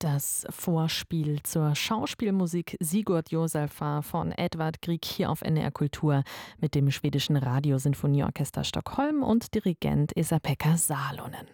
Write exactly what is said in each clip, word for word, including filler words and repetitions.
Das Vorspiel zur Schauspielmusik Sigurd Josepha von Edvard Grieg hier auf N D R Kultur mit dem schwedischen Radiosinfonieorchester Stockholm und Dirigent Esa-Pekka Salonen.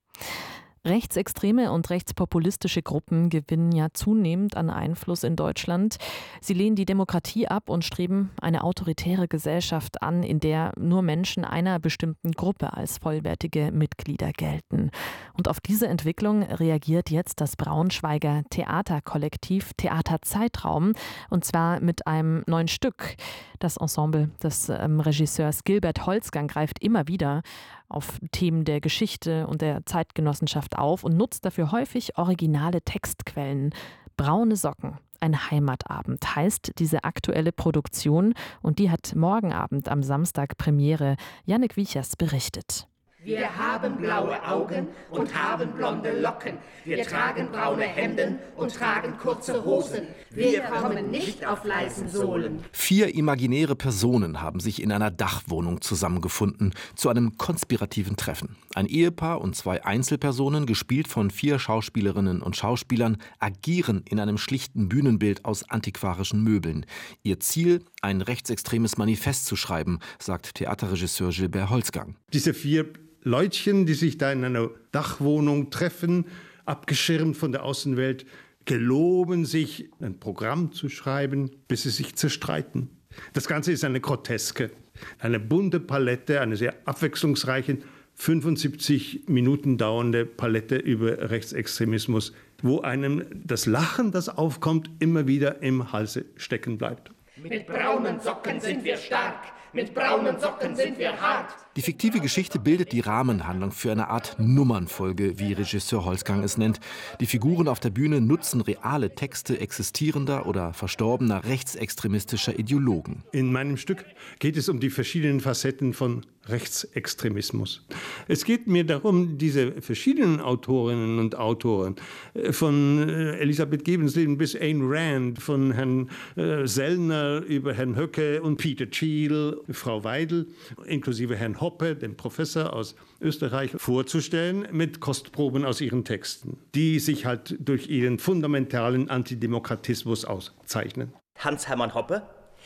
Rechtsextreme und rechtspopulistische Gruppen gewinnen ja zunehmend an Einfluss in Deutschland. Sie lehnen die Demokratie ab und streben eine autoritäre Gesellschaft an, in der nur Menschen einer bestimmten Gruppe als vollwertige Mitglieder gelten. Und auf diese Entwicklung reagiert jetzt das Braunschweiger Theaterkollektiv Theater Zeitraum, und zwar mit einem neuen Stück. Das Ensemble des ähm, Regisseurs Gilbert Holzgang greift immer wieder auf Themen der Geschichte und der Zeitgenossenschaft auf und nutzt dafür häufig originale Textquellen. Braune Socken, ein Heimatabend heißt diese aktuelle Produktion, und die hat morgen Abend am Samstag Premiere. Jannik Wiechers berichtet. Wir haben blaue Augen und haben blonde Locken. Wir tragen braune Hemden und tragen kurze Hosen. Wir kommen nicht auf leisen Sohlen. Vier imaginäre Personen haben sich in einer Dachwohnung zusammengefunden zu einem konspirativen Treffen. Ein Ehepaar und zwei Einzelpersonen, gespielt von vier Schauspielerinnen und Schauspielern, agieren in einem schlichten Bühnenbild aus antiquarischen Möbeln. Ihr Ziel, ein rechtsextremes Manifest zu schreiben, sagt Theaterregisseur Gilbert Holzgang. Diese vier Leutchen, die sich da in einer Dachwohnung treffen, abgeschirmt von der Außenwelt, geloben sich, ein Programm zu schreiben, bis sie sich zerstreiten. Das Ganze ist eine Groteske, eine bunte Palette, eine sehr abwechslungsreiche, fünfundsiebzig Minuten dauernde Palette über Rechtsextremismus, wo einem das Lachen, das aufkommt, immer wieder im Halse stecken bleibt. Mit braunen Socken sind wir stark, mit braunen Socken sind wir hart. Die fiktive Geschichte bildet die Rahmenhandlung für eine Art Nummernfolge, wie Regisseur Holzgang es nennt. Die Figuren auf der Bühne nutzen reale Texte existierender oder verstorbener rechtsextremistischer Ideologen. In meinem Stück geht es um die verschiedenen Facetten von Rechtsextremismus. Es geht mir darum, diese verschiedenen Autorinnen und Autoren, von Elisabeth Gebensleben bis Ayn Rand, von Herrn Sellner über Herrn Höcke und Peter Thiel, Frau Weidel, inklusive Herrn Hoppe, dem Professor aus Österreich, vorzustellen mit Kostproben aus ihren Texten, die sich halt durch ihren fundamentalen Antidemokratismus auszeichnen. Hans-Hermann Hoppe: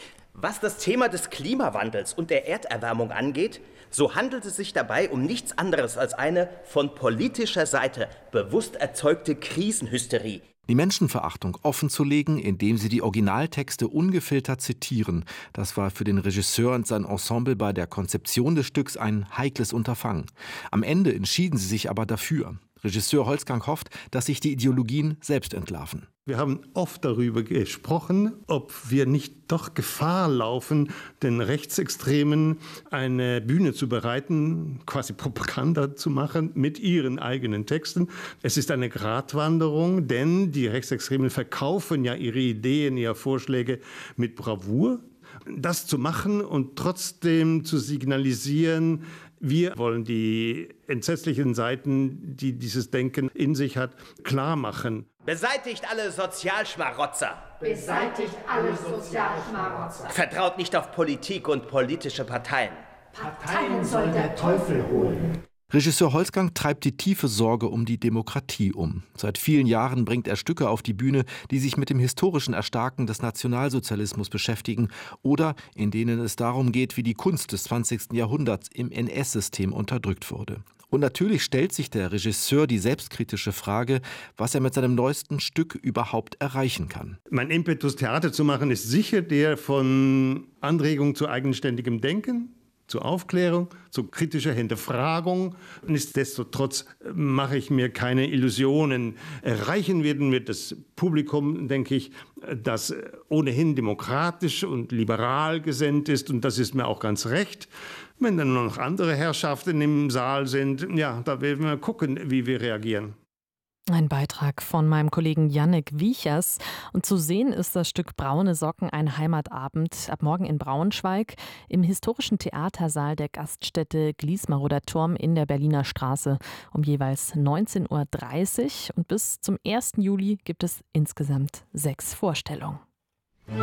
Was das Thema des Klimawandels und der Erderwärmung angeht, so handelt es sich dabei um nichts anderes als eine von politischer Seite bewusst erzeugte Krisenhysterie. Die Menschenverachtung offenzulegen, indem sie die Originaltexte ungefiltert zitieren, das war für den Regisseur und sein Ensemble bei der Konzeption des Stücks ein heikles Unterfangen. Am Ende entschieden sie sich aber dafür. Regisseur Holzgang hofft, dass sich die Ideologien selbst entlarven. Wir haben oft darüber gesprochen, ob wir nicht doch Gefahr laufen, den Rechtsextremen eine Bühne zu bereiten, quasi Propaganda zu machen mit ihren eigenen Texten. Es ist eine Gratwanderung, denn die Rechtsextremen verkaufen ja ihre Ideen, ihre Vorschläge mit Bravour. Das zu machen und trotzdem zu signalisieren, wir wollen die entsetzlichen Seiten, die dieses Denken in sich hat, klar machen. Beseitigt alle Sozialschmarotzer. Beseitigt alle Sozialschmarotzer. Vertraut nicht auf Politik und politische Parteien. Parteien soll der Teufel holen. Regisseur Holzgang treibt die tiefe Sorge um die Demokratie um. Seit vielen Jahren bringt er Stücke auf die Bühne, die sich mit dem historischen Erstarken des Nationalsozialismus beschäftigen oder in denen es darum geht, wie die Kunst des zwanzigsten Jahrhunderts im N S-System unterdrückt wurde. Und natürlich stellt sich der Regisseur die selbstkritische Frage, was er mit seinem neuesten Stück überhaupt erreichen kann. Mein Impetus, Theater zu machen, ist sicher der von Anregung zu eigenständigem Denken, zur Aufklärung, zu kritischer Hinterfragung. Nichtsdestotrotz mache ich mir keine Illusionen. Erreichen werden wir das Publikum, denke ich, das ohnehin demokratisch und liberal gesinnt ist. Und das ist mir auch ganz recht. Wenn dann noch andere Herrschaften im Saal sind, ja, da werden wir gucken, wie wir reagieren. Ein Beitrag von meinem Kollegen Jannik Wiechers. Und zu sehen ist das Stück Braune Socken, ein Heimatabend, ab morgen in Braunschweig im historischen Theatersaal der Gaststätte Gliesmaroder Turm in der Berliner Straße um jeweils neunzehn Uhr dreißig. Und bis zum ersten Juli gibt es insgesamt sechs Vorstellungen.